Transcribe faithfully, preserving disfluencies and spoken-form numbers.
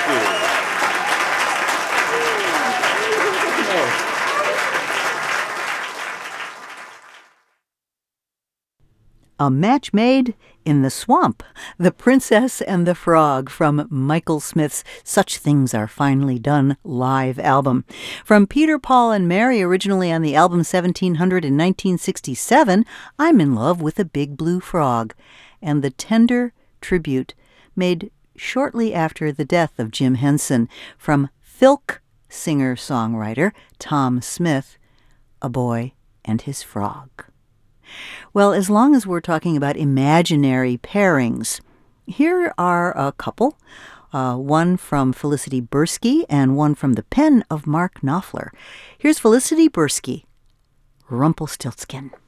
A Match Made in the Swamp, The Princess and the Frog from Michael Smith's Such Things Are Finely Done live album. From Peter, Paul, and Mary, originally on the album seventeen hundred in nineteen sixty-seven, I'm in Love with a Big Blue Frog, and the tender tribute made shortly after the death of Jim Henson from Filk singer-songwriter Tom Smith, A Boy and His Frog. Well, as long as we're talking about imaginary pairings, here are a couple, uh, one from Felicity Bursky and one from the pen of Mark Knopfler. Here's Felicity Bursky, Rumpelstiltskin.